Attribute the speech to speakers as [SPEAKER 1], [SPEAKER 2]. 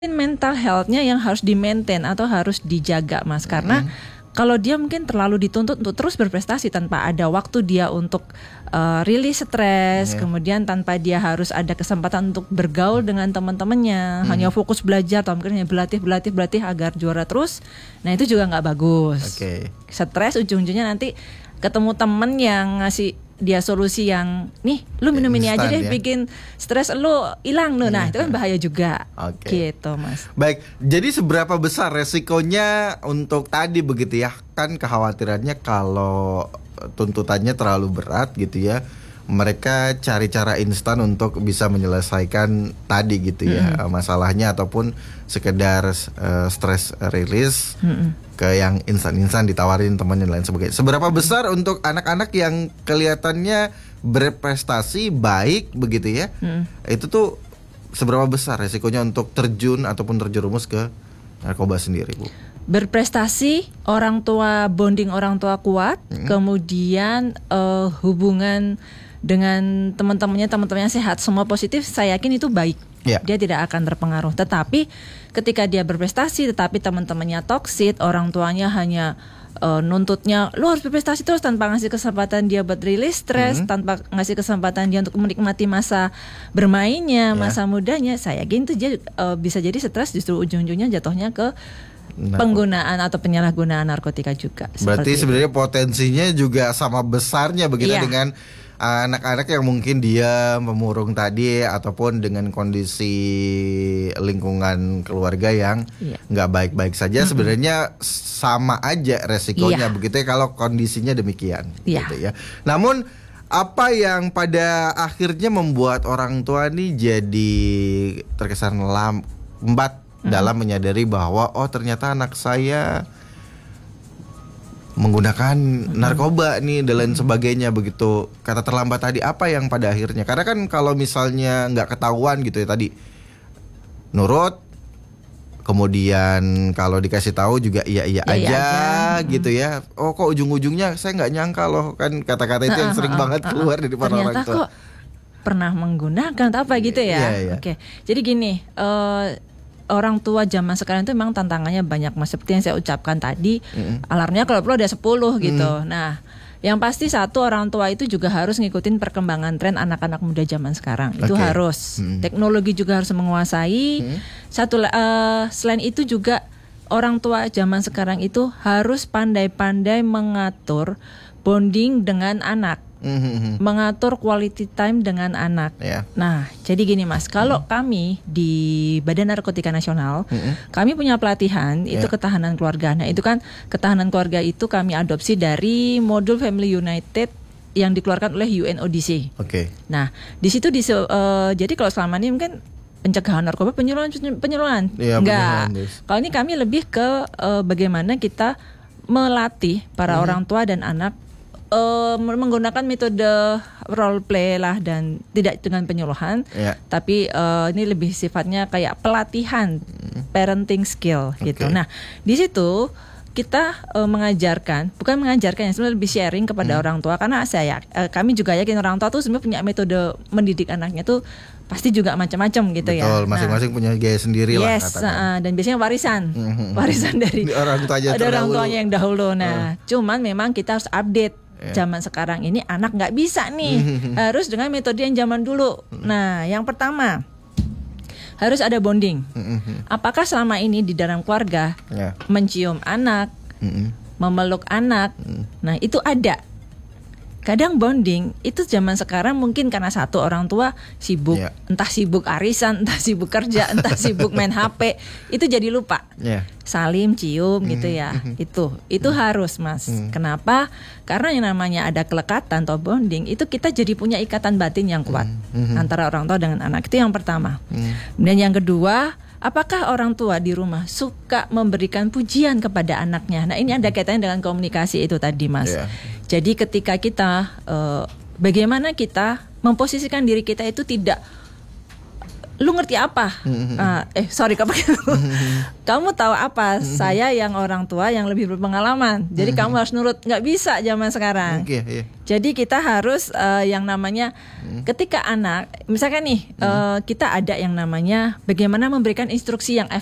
[SPEAKER 1] mental health-nya yang harus di-maintain atau harus dijaga, Mas. Karena kalau dia mungkin terlalu dituntut untuk terus berprestasi tanpa ada waktu dia untuk rilis stres, kemudian tanpa dia harus ada kesempatan untuk bergaul dengan teman-temannya, hanya fokus belajar atau mungkin hanya berlatih agar juara terus. Nah, itu juga nggak bagus. Stres ujung-ujungnya nanti ketemu temen yang ngasih dia solusi yang nih lu minum ini aja deh bikin stres lu hilang lu. Nah, itu kan bahaya juga. Gitu, Mas.
[SPEAKER 2] Baik, jadi seberapa besar resikonya untuk tadi begitu ya? Kan kekhawatirannya kalau tuntutannya terlalu berat gitu ya, mereka cari cara instan untuk bisa menyelesaikan tadi gitu ya masalahnya, ataupun sekedar stress release ke yang instan-instan ditawarin teman dan lain sebagainya. Seberapa besar untuk anak-anak yang kelihatannya berprestasi baik begitu ya, itu tuh seberapa besar resikonya untuk terjun ataupun terjerumus ke narkoba sendiri, Bu?
[SPEAKER 1] Berprestasi, bonding orang tua kuat, kemudian hubungan dengan teman-temannya sehat, semua positif, saya yakin itu baik. Dia tidak akan terpengaruh. Tetapi ketika dia berprestasi tetapi teman-temannya toksik, orang tuanya hanya nuntutnya lu harus berprestasi terus tanpa ngasih kesempatan dia buat rilis stres, tanpa ngasih kesempatan dia untuk menikmati masa bermainnya, masa mudanya, saya yakin itu dia bisa jadi stres, justru ujung-ujungnya jatuhnya ke penggunaan atau penyalahgunaan narkotika juga.
[SPEAKER 2] Berarti sebenarnya potensinya juga sama besarnya begitu dengan anak-anak yang mungkin dia pemurung tadi, ataupun dengan kondisi lingkungan keluarga yang nggak baik-baik saja, sebenarnya sama aja resikonya begitu ya kalau kondisinya demikian gitu ya. Namun apa yang pada akhirnya membuat orang tua nih jadi terkesan lambat dalam menyadari bahwa oh ternyata anak saya menggunakan narkoba nih dan lain sebagainya begitu. Kata terlambat tadi, apa yang pada akhirnya, karena kan kalau misalnya nggak ketahuan gitu ya tadi, nurut, kemudian kalau dikasih tahu juga iya aja gitu ya. Oh kok ujung-ujungnya saya nggak nyangka loh, kan kata-kata itu yang sering banget keluar dari para orang tua.
[SPEAKER 1] Ternyata kok pernah menggunakan apa gitu ya. Oke. Jadi gini, orang tua zaman sekarang itu memang tantangannya banyak, Mas. Seperti yang saya ucapkan tadi, alarmnya kalau perlu ada 10 gitu. Nah, yang pasti satu, orang tua itu juga harus ngikutin perkembangan tren anak-anak muda zaman sekarang. Itu harus. Teknologi juga harus menguasai. Selain itu juga orang tua zaman sekarang itu harus pandai-pandai mengatur bonding dengan anak. Mengatur quality time dengan anak. Nah, jadi gini, Mas, kalau kami di Badan Narkotika Nasional, kami punya pelatihan itu ketahanan keluarga. Nah, itu kan ketahanan keluarga itu kami adopsi dari modul Family United yang dikeluarkan oleh UNODC. Nah, di situ jadi kalau selama ini mungkin pencegahan narkoba, penyuluhan. Enggak. Kalau ini kami lebih ke bagaimana kita melatih para orang tua dan anak menggunakan metode role play lah, dan tidak dengan penyuluhan, tapi ini lebih sifatnya kayak pelatihan parenting skill gitu. Nah, di situ kita bukan mengajarkan, sebenarnya lebih sharing kepada orang tua, karena kami juga yakin orang tua tuh sebenarnya punya metode mendidik anaknya tuh pasti juga macam-macam gitu.
[SPEAKER 2] Betul, masing-masing punya gaya sendiri lah katakan.
[SPEAKER 1] Dan biasanya warisan dari orang tuanya yang dahulu. Nah, cuman memang kita harus update. Zaman sekarang ini anak nggak bisa nih harus dengan metode yang zaman dulu. Nah, yang pertama harus ada bonding. Apakah selama ini di dalam keluarga mencium anak, memeluk anak, nah itu ada. Kadang bonding itu zaman sekarang mungkin karena satu, orang tua sibuk, entah sibuk arisan, entah sibuk kerja, entah sibuk main HP, itu jadi lupa. Salim, cium gitu ya. Itu harus, Mas. Kenapa? Karena yang namanya ada kelekatan atau bonding, itu kita jadi punya ikatan batin yang kuat antara orang tua dengan anak. Itu yang pertama. Dan yang kedua, apakah orang tua di rumah suka memberikan pujian kepada anaknya? Nah, ini ada kaitannya dengan komunikasi itu tadi, Mas. Jadi ketika kita bagaimana kita memposisikan diri kita itu tidak lu ngerti apa? Sorry kamu tahu apa? Saya yang orang tua yang lebih berpengalaman. Jadi kamu harus nurut. Nggak bisa zaman sekarang. Jadi kita harus yang namanya ketika anak, misalkan nih kita ada yang namanya bagaimana memberikan instruksi yang